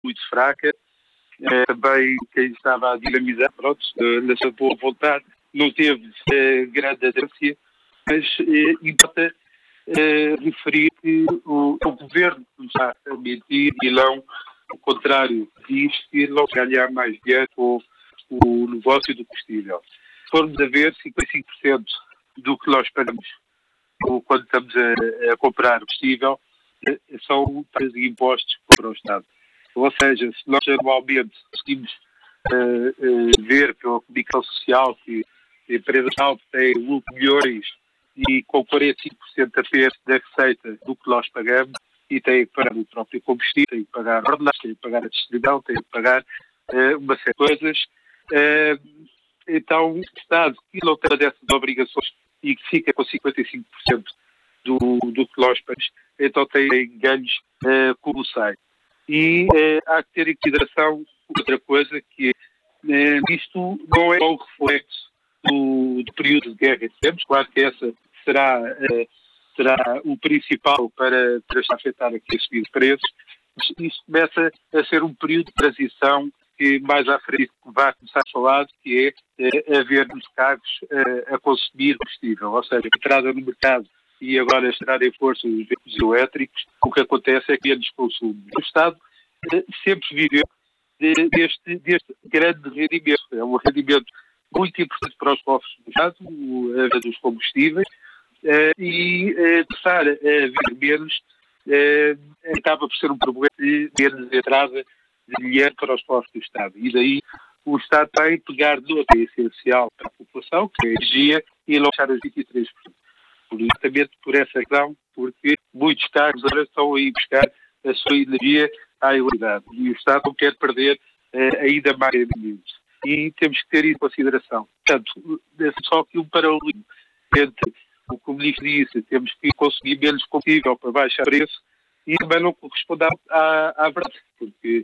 muito fraca. Também quem estava a dinamizar, na sua boa vontade, não teve grande aderência, mas importa referir que o governo está a mentir e não o contrário, diz que não se ganhar mais dinheiro com o negócio do combustível. Se formos a ver, 55% do que nós pagamos quando estamos a comprar combustível são taxas e impostos para o Estado. Ou seja, se nós anualmente conseguimos ver pela comunicação social que a empresa tal tem lucro milhões e com 45% apenas da receita do que nós pagamos, e tem que pagar o próprio combustível, tem que pagar ordenados, tem que pagar a distribuição, tem que pagar uma série de coisas. Então, o Estado que não tem dessas obrigações e que fica com 55% do que nós pagamos, então tem ganhos colossais. E há que ter em consideração outra coisa, que isto não é o reflexo do período de guerra que temos. Claro que essa será o principal para afetar aqui a subida de preços. Isto começa a ser um período de transição que mais à frente vai começar a falar, que é haver nos carros a consumir combustível, ou seja, a entrada no mercado e agora estar em força os veículos elétricos. O que acontece é que eles consumem. O Estado sempre viveu deste grande rendimento. É um rendimento muito importante para os cofres do Estado, a venda dos combustíveis, e começar a vir menos acaba por ser um problema de menos entrada de dinheiro para os cofres do Estado. E daí o Estado tem que pegar no que é essencial para a população, que é a energia, e lançar os 23%. Justamente por essa razão, porque muitos carros agora estão a ir buscar a sua energia à eletricidade. E o Estado não quer perder ainda mais rendimentos. E temos que ter isso em consideração. Portanto, só que um paralelismo entre o que o Ministro disse, temos que consumir menos combustível para baixar o preço, e também não corresponde à verdade, porque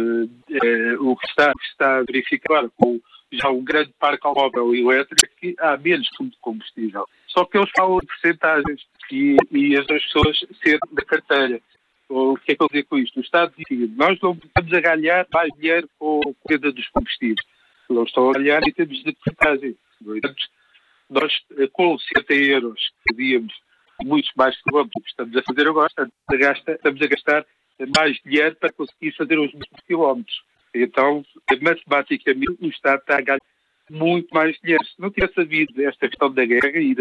o que está a verificar agora, com já um grande parque automóvel elétrico, é que há menos consumo de combustível. Só que eles falam de percentagens e as pessoas ser da carteira. O que é que eu dizer com isto? O Estado diz: nós não estamos a ganhar mais dinheiro com a venda dos combustíveis. Não estão a ganhar em termos de percentagem. Portanto, nós, com 60 euros, fazíamos muitos mais quilómetros que estamos a fazer agora. Estamos a gastar mais dinheiro para conseguir fazer os mesmos quilómetros. Então, matematicamente, o Estado está a ganhar muito mais dinheiro. Se não tivesse havido esta questão da guerra e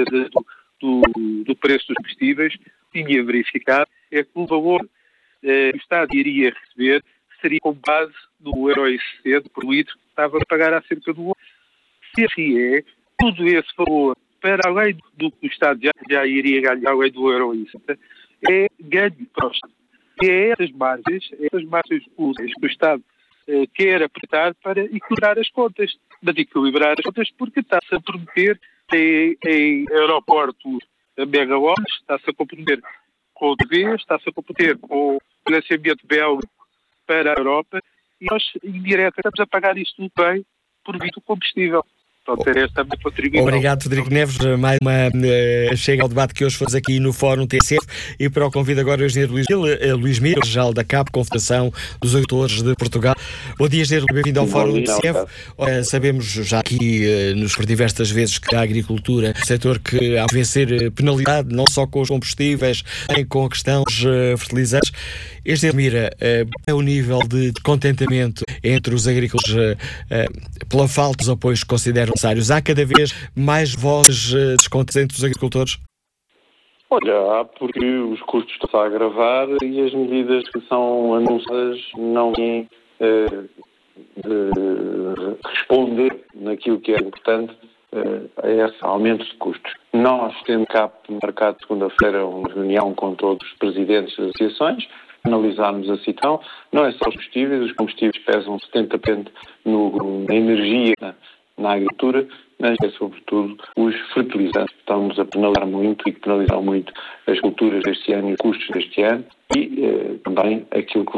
do preço dos combustíveis, tinha verificado é que o valor que o Estado iria receber seria com base no 1,60€ por litro que estava a pagar acerca do ano. Se assim é, todo esse valor, para além do que o Estado já iria ganhar, além do 1,60€, é ganho para o Estado. E é essas margens úteis que o Estado quer apertar para equilibrar as contas. Mas equilibrar as contas porque está-se a prometer em aeroportos megawatts, está-se a comprometer com o TV, está-se a comprometer com o financiamento bélico para a Europa, e nós, indiretamente, estamos a pagar isto tudo bem por vir do combustível. Portanto, esta é a minha contribuição. Obrigado, Frederico Neves. Mais uma chega ao debate que hoje faz aqui no Fórum TSF, e para o convido agora o engenheiro Luís Mira, geral da CAP, Confederação dos Agricultores de Portugal. Bom dia, engenheiro, bem-vindo ao Fórum TSF. Sabemos já aqui, nos diversas vezes, que a agricultura é um setor que há de ser penalizado, não só com os combustíveis, nem com a questão dos fertilizantes. Engenheiro Mira, é o nível de contentamento entre os agricultores pela falta dos apoios que consideram necessários? Há cada vez mais vozes descontentes entre os agricultores? Olha, há, porque os custos estão a agravar e as medidas que são anunciadas não têm responder naquilo que é importante a esse aumento de custos. Nós temos CAP marcado segunda-feira uma reunião com todos os presidentes das associações, analisarmos a situação. Não é só os combustíveis pesam 70% na energia, na agricultura, mas é sobretudo os fertilizantes que estamos a penalizar muito e que penalizam muito as culturas deste ano e os custos deste ano, e também aquilo que